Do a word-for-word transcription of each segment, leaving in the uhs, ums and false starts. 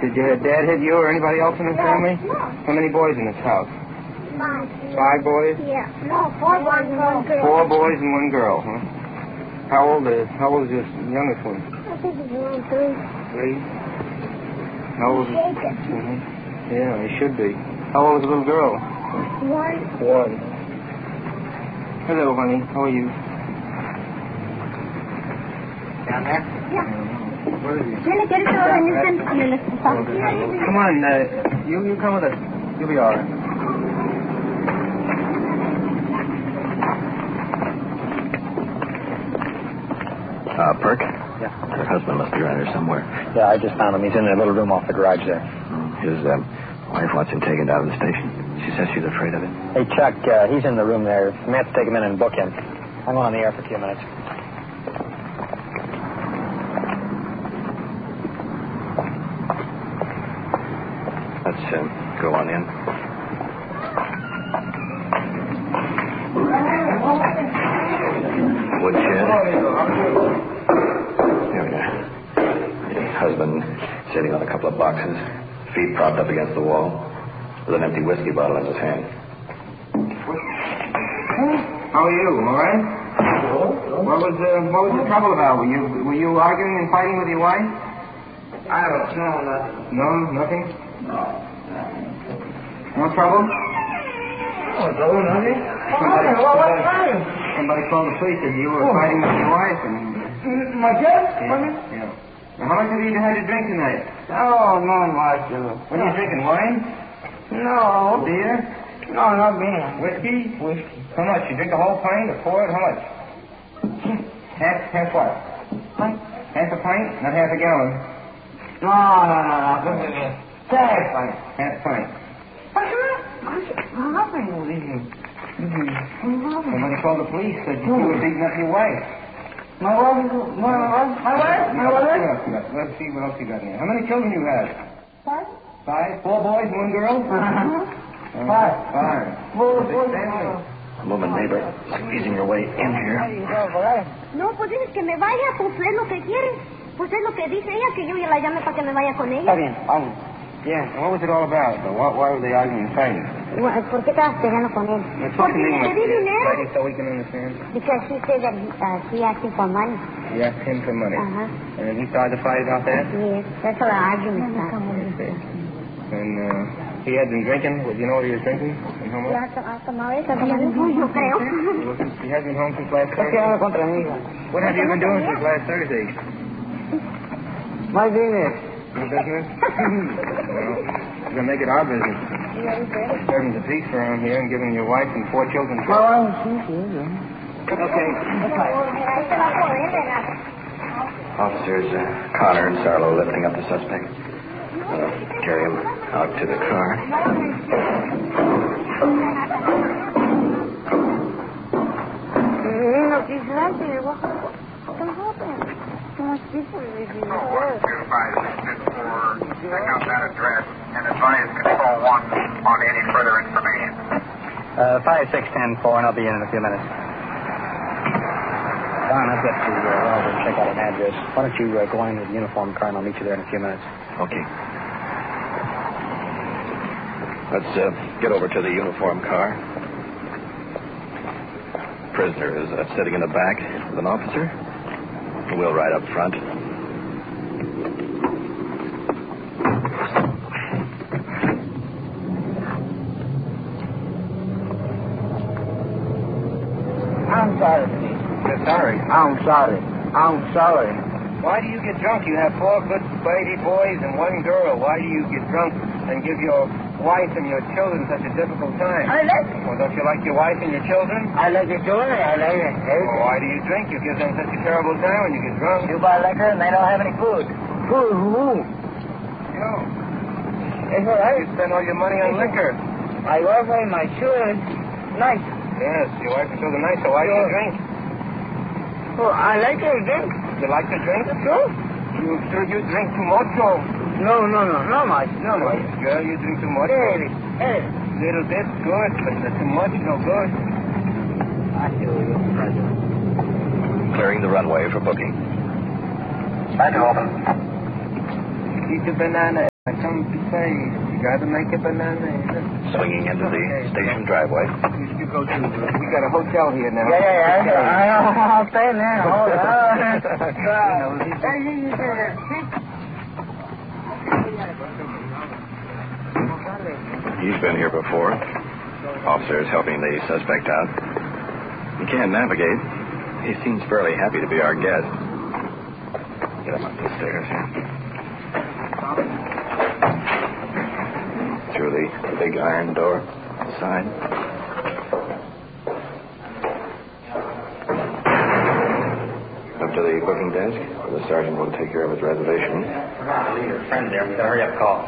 Did your dad hit you or anybody else in the family? No. How many boys in this house? Five. Five boys? Yeah. No, four boys and one girl. Four boys and one girl, huh? How old is How old is your youngest one? I think he's around three. Three. How old is? Jacob. Mm-hmm. Yeah, he should be. How old is the little girl? One. One. Hello, honey. How are you? Down there? Yeah. Where is he? ¿Quién quiere que lo organicen con el hospital? Come on, uh, you you come with us. You'll be all right. Uh, Perk? Yeah. Her husband must be around here somewhere. Yeah, I just found him. He's in a little room off the garage there. His um, wife wants him taken down to the station. She says she's afraid of it. Hey, Chuck, uh, he's in the room there. Samantha, take him in and book him. I'm on the air for a few minutes. Let's uh, go on in. Woodshed. Here we are. His husband sitting on a couple of boxes, feet propped up against the wall, with an empty whiskey bottle in his hand. How are you? All right? What was uh, What was the trouble about? Were you Were you arguing and fighting with your wife? I don't know nothing. No, nothing. No. No trouble? Oh, no, nothing. Somebody, What was somebody, that? somebody called the police and you were Oh. fighting with your wife. And My kid? yeah, yeah. Now, how much have you had to drink tonight? Oh, no, much. What are you drinking? Wine? No. Beer? No, not beer. Whiskey? Whiskey. How much? You drink a whole pint or pour it? How much? Half, half what? Pint? Half a pint? Not half a gallon. No, no, no, no. Look at this. Half pint. Half pint. What's happening with you? Somebody called the police, said you were beating up your wife. My wife, my wife, my wife, my What wife. else you got? Let's see what else you got in here. How many children you have? Five. Five? Four boys and one girl? Uh-huh. Uh, Five. Five. Four, Big four, family. A woman neighbor squeezing her way in here. No, pues dices que me vaya, pues es lo que quiere. Pues es lo que dice ella, que yo ya la llame para que me vaya con Está ella. bien, vamos. Yeah, what was it all about? Though? Why, why were they arguing and fighting? Well, ¿por qué estabas peleando con él? Let's Porque talk in le English, pedí dinero. lady, so we can understand. Because he said that he, uh, he asked him for money. You asked him for money. Uh-huh. And then he started to fight about that? Yes, that's how the argument started. And uh, he had been drinking. Well, do you know what he was drinking? And how much? Ya ha tomado eso, yo creo. He hasn't been home since last Está Thursday. quedando contra mí, hija. What have you been doing since last Thursday? My business. Your business? Well, you're going to make it our business. Disturbing the peace around here and giving your wife and four children My trouble. wife, sí, sí, yeah. Okay. Officers uh, Connor and Sarlo lifting up the suspect. Uh, carry him out to the car. No, she's not there. What can happen? So much people with you. Five six four, check out that address and advise Control One on any further information. Uh, five six ten four, and I'll be in in a few minutes. Don, I've got to uh, run over and check out an address. Why don't you uh, go on into the uniform car, and I'll meet you there in a few minutes. Okay. Let's uh, get over to the uniform car. Prisoner is uh, sitting in the back with an officer. We'll ride up front. I'm sorry, please. You're sorry. I'm sorry. I'm sorry. Why do you get drunk? You have four good baby boys and one girl. Why do you get drunk and give your wife and your children such a difficult time? I like it. Well, don't you like your wife and your children? I like it, children. I like it. Well, why do you drink? You give them such a terrible time when you get drunk. You buy liquor and they don't have any food. Food, who? You. It's all right. You spend all your money on liquor. My wife and my children, nice. Yes, your wife and children nice, so why do you drink? Oh, I like to drink. You like to drink? Sure. You sure you drink too much, or? No, no, no, not much, not much. Girl, you drink too much. Hey, hey. Little bit, good, but too much, no good. I feel you, President. Clearing the runway for booking. Back open. Eat the banana. I come to say, you got to make a banana. Swinging into the station driveway. You go to, we got a hotel here now. Yeah, yeah, yeah. I know. I'll stay in there. Hold He's been here before. Officers helping the suspect out. He can't navigate. He seems fairly happy to be our guest. Get him up the stairs here. Through the big iron door outside. Up to the booking desk, where the sergeant will take care of his reservation. I'll leave your friend there. We've got to hurry up call.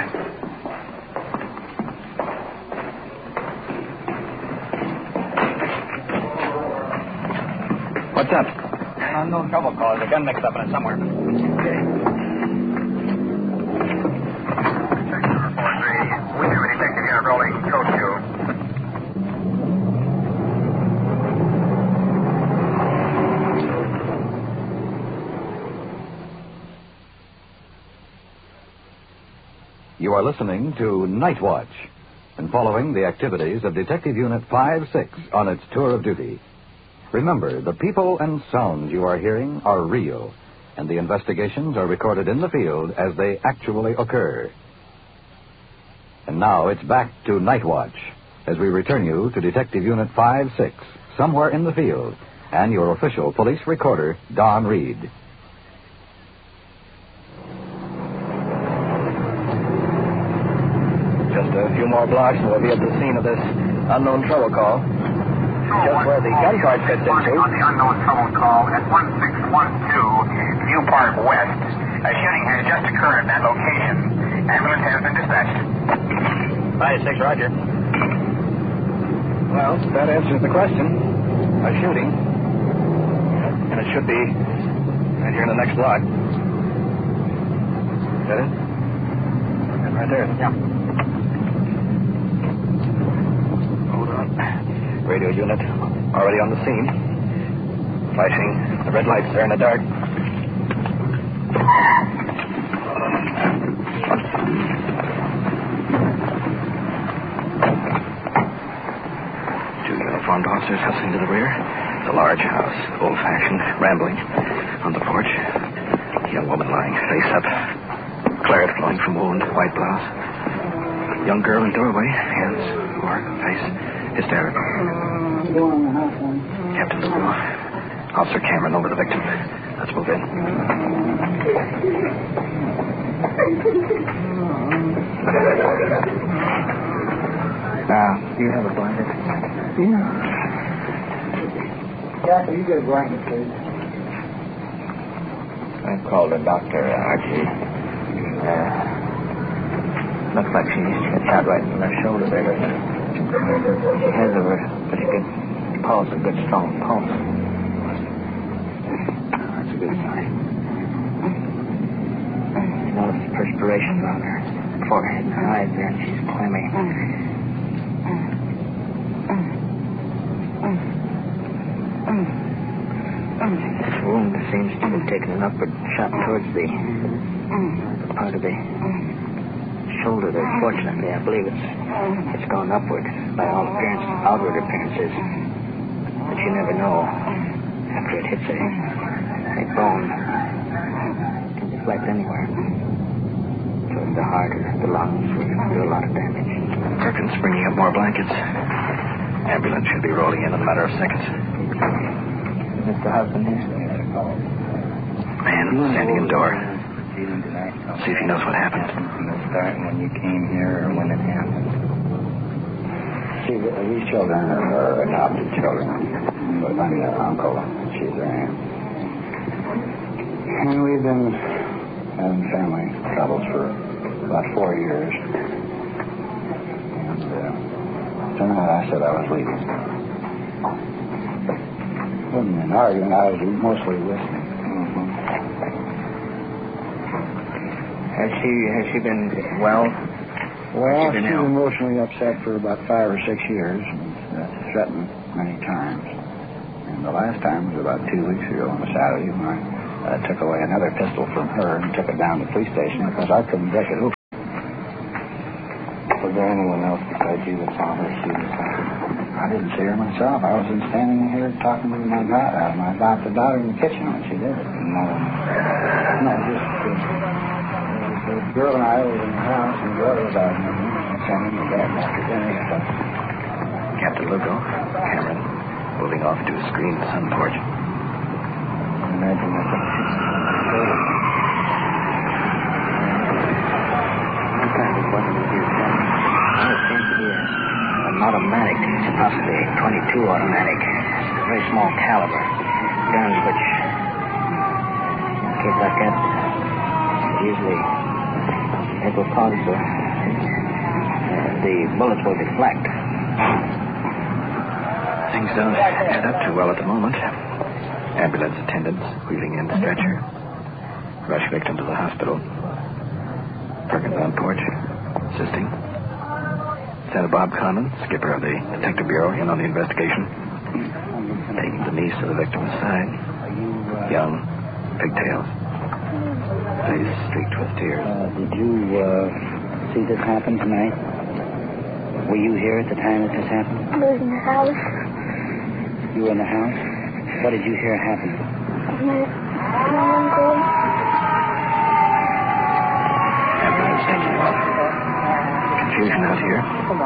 What's up? Unknown trouble call. There's a gun mixed up in it somewhere. Okay. We have a detective here rolling code two. You are listening to Night Watch and following the activities of Detective Unit five six on its tour of duty. Remember, the people and sounds you are hearing are real, and the investigations are recorded in the field as they actually occur. And now it's back to Night Watch as we return you to Detective Unit five six, somewhere in the field, and your official police recorder, Don Reed. Just a few more blocks and we'll be at the scene of this unknown trouble call. Just where the gun card fits into. On the unknown trouble call at one six one two View Park West. A shooting has just occurred at that location. Ambulance has been dispatched. five six, Roger. Well, that answers the question. A shooting. And it should be right here in the next block. Is that it? And right there. Yeah. Hold on. Radio unit already on the scene. Flashing the red lights there in the dark. Two uniformed officers hustling to the rear. It's a large house, old-fashioned, rambling. On the porch, a young woman lying face up. Claret flowing from wound, white blouse. Young girl in doorway, hands over face, hysterical. Captain Lugo, Officer Cameron over the victim. Let's move in. Now, do you have a blanket? Yeah. Jack, you get a blanket, please. I called the doctor, Archie. Uh, looks like she's got shot right in her shoulder there. She has a pretty good pulse, a good strong pulse. That's a good sign. You notice the perspiration on her forehead and her eyes there, and she's clammy. This wound seems to have taken an upward shot towards the part of the shoulder there. Fortunately, I believe it's it's gone upward by all appearance, outward appearances. But you never know after it hits a, a bone. It can deflect anywhere. Towards the heart or the lungs, where it can do a lot of damage. Perkins bringing up more blankets. Ambulance should be rolling in in a matter of seconds. Mister Husband here? Man standing in door. See if he knows what happened. Starting when you came here or when it happened? See, these children are adopted children. But I'm their uncle. She's their aunt. And we've been having family troubles for about four years. And uh, tonight I said I was leaving. Wasn't an argument. I was mostly listening. Mm-hmm. Has she has she been well? Well, she's been emotionally upset for about five or six years and uh, threatened many times. And the last time was about two weeks ago on a Saturday when I, I I took away another pistol from her and took it down to the police station because I couldn't break it open. Was there anyone else besides you that saw her shooting something? I didn't see her myself. I was standing here talking to my, uh, my adopted daughter in the kitchen when she did it. And, uh, no, just uh, the girl and I were in the house, and the other was out and sending me back after dinner. So. Captain Lugo, Cameron, moving off to a screened sun porch. Imagine that. What kind of weapon is this? Well, it seems to be an automatic, possibly a twenty-two automatic. It's a very small caliber. Guns which, in a case like that, usually it will cause the, uh, the bullets will deflect. Things don't add up too well at the moment. Ambulance attendants wheeling in the stretcher. Rush victim to the hospital. Perkins on porch, assisting. Lieutenant Bob Conlon, skipper of the Detective Bureau, in on the investigation. Taking the niece of the victim aside. Young, pigtails. Face streaked with tears. Uh, did you uh, see this happen tonight? Were you here at the time that this happened? I was in the house. You were in the house? What did you hear happen? My, my uncle. Ambulance taking off. Confusion out here.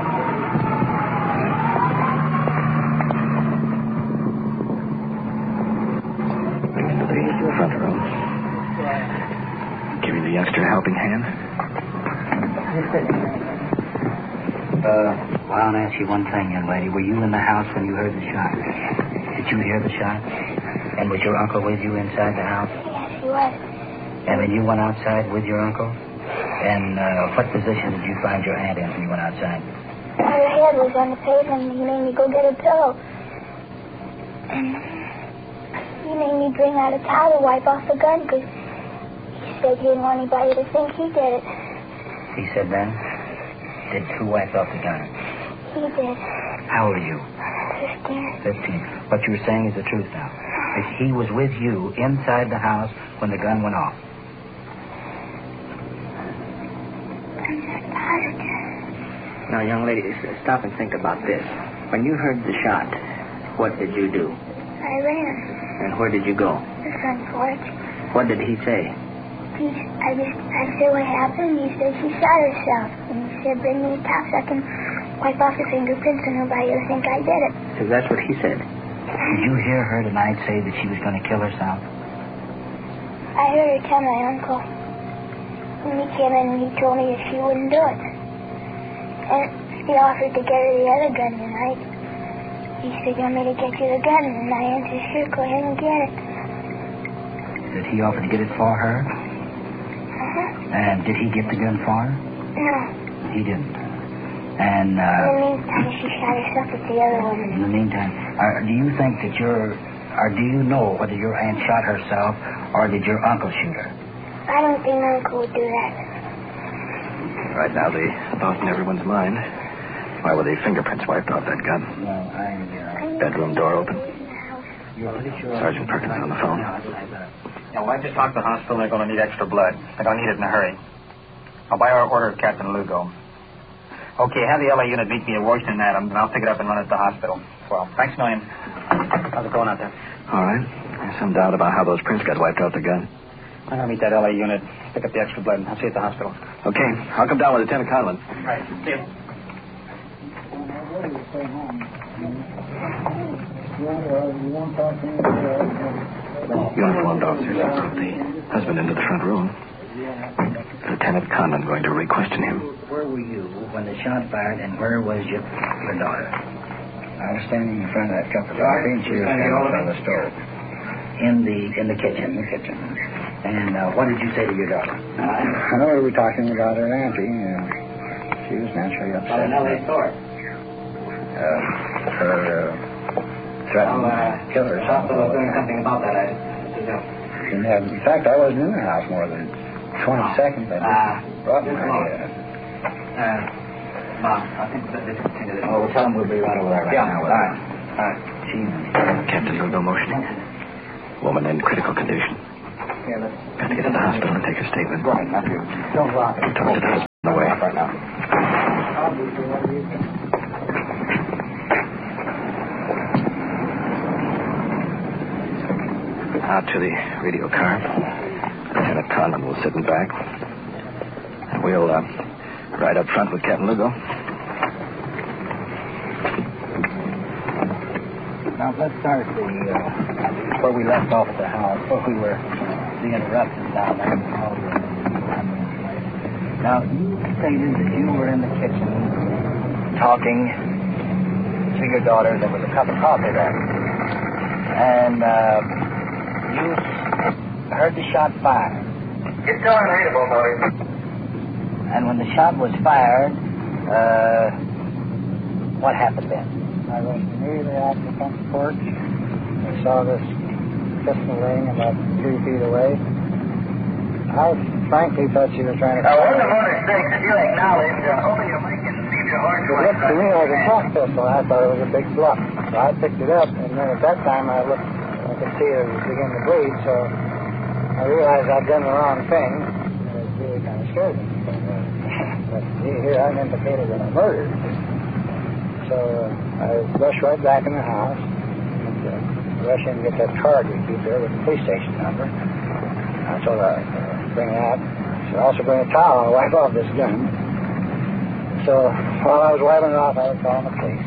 Brings to the front room. Giving the youngster a helping hand. Uh, well, I'll ask you one thing, young lady. Were you in the house when you heard the shot? Did you hear the shot? And was your uncle with you inside the house? Yes, he was. And then you went outside with your uncle? And uh, what position did you find your aunt in when you went outside? Her head was on the pavement, and he made me go get a pillow. And he made me bring out a towel to wipe off the gun, because he said he didn't want anybody to think he did it. He said then? Did who wiped off the gun? He did. How old are you? Fifteen. Fifteen. What you were saying is the truth now. If he was with you inside the house when the gun went off. I'm not positive. Now, young lady, stop and think about this. When you heard the shot, what did you do? I ran. And where did you go? The front porch. What did he say? He, I just, I said what happened. He said she shot herself. And he said, bring me a towel so I can wipe off the fingerprints and nobody will think I did it. So that's what he said. Did you hear her tonight say that she was going to kill herself? I heard her tell my uncle. And he came in and he told me that she wouldn't do it. And he offered to get her the other gun tonight. He said, you want me to get you the gun? And I answered, sure, go ahead and get it. Did he offer to get it for her? Uh-huh. And did he get the gun for her? No. He didn't. And, uh... In the meantime, she shot herself with the other one. In the meantime, uh, do you think that your... Or do you know whether your aunt shot herself or did your uncle shoot her? I don't think Uncle would do that. Right now, the thought in everyone's mind. Why were the fingerprints wiped off that gun? No, I... Uh, Bedroom door open. you're pretty sure... Sergeant Perkins on the phone. Yeah, well, I just talked to the hospital. They're going to need extra blood. They're going to need it in a hurry. I'll buy our order of Captain Lugo. Okay, have the L A unit meet me at Washington Adams, and I'll pick it up and run it to the hospital. Well, thanks a million. How's it going out there? All right. There's some doubt about how those prints got wiped off the gun. I'm going to meet that L A unit, pick up the extra blood, and I'll see you at the hospital. Okay. I'll come down with Lieutenant Conlon. All right, see you. Uniformed officers have brought the husband into the front room. Lieutenant Conlon going to re-question him. Where were you when the shot fired, and where was your, your daughter? I was standing in front of that cup of coffee, and she was standing in front of the stove. In the in the kitchen? In the kitchen. And uh, what did you say to your daughter? I know we were talking about her auntie, and she was naturally upset. Well, now they saw it. Uh, her uh, threatened Well, uh, to kill the herself. hospital was doing something about that, I didn't know. And, uh, in fact, I wasn't in the house more than twenty seconds. I just Ah. brought my... Uh, Uh, Mom, I think that this is... Oh, tell him we'll be right over there right Yeah, now. all With right. her. All right. She... Captain Lugo motioning. Woman in critical condition. Here, let's... Got to get to the hospital and take her statement. Go ahead, nephew. Don't rock it. Talk to the hospital on the way. Right now. I'll do whatever you think. Out to the radio car. Lieutenant Conlon will sit in back. And we'll uh, ride up front with Captain Lugo. Now, let's start the, uh, where we left off at the house, where we were being interrupted down there. Now, you stated that you were in the kitchen talking to your daughter. There was a cup of coffee there. And, uh, you heard the shot fired. It's unreadable, boys. And when the shot was fired, uh, what happened then? I was immediately out the front porch. I saw this pistol laying about three feet away. I frankly thought she was trying to... Now, one of the mistakes you acknowledge, uh, only you make it leave your heart It looked to me like a shot pistol. I thought it was a big bluff. So I picked it up, and then at that time I looked, I could see it was beginning to bleed, so I realized I'd done the wrong thing. And it really kind of scared me. But here I'm implicated in a murder. So uh, I rushed right back in the house and uh, rushed in to get that card we keep there with the police station number. I told her I'd uh, bring that. I should also bring a towel and wipe off this gun. So while I was wiping it off, I was calling the police.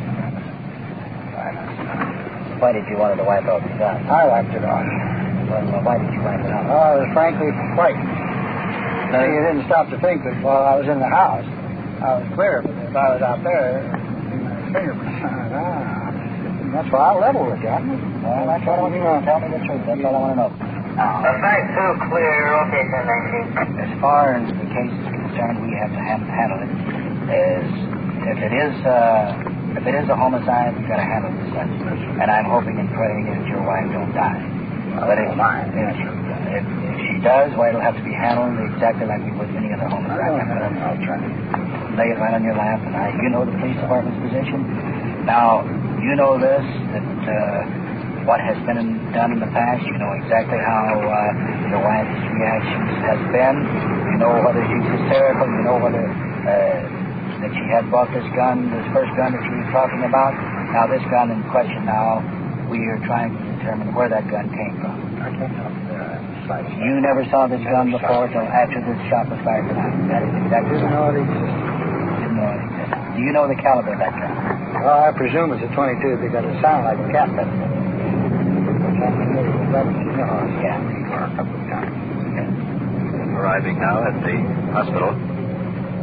Why did you want to wipe off the gun? I wiped it off. Well, why did you wipe it off? Oh, I was frankly frightened. Now, you didn't stop to think that while I was in the house, I was clear, but if I was out there, fingerprints. Ah, that's why I leveled with you. Well, that's what I want you to know. Tell me the truth. That's all I want to know. The fact's so clear. Okay, ten nineteen. As far as the case is concerned, we have to have, handle it as if it is uh, if it is a homicide, we've got to handle it as such. And I'm hoping and praying that your wife don't die. Well, but if, mine. if, if, if she does, well, it'll have to be handled exactly like we would any other homicide. I'll try. Lay it right on your lap, and I, you know the police department's position. Now, you know this, that uh, what has been done in the past, you know exactly how uh, your wife's reactions has been. You know whether she's hysterical, you know whether uh, that she had bought this gun, this first gun that she was talking about. Now, this gun in question now, we are trying to determine where that gun came from. I can't help the You never saw this gun before until after this shot was fired tonight. That is exactly didn't know right. it existed. Didn't know it existed. Do you know the caliber of that gun? Well, I presume it's a twenty-two because it sounded like a cat pistol. Yeah. A couple of times. Arriving now at the hospital.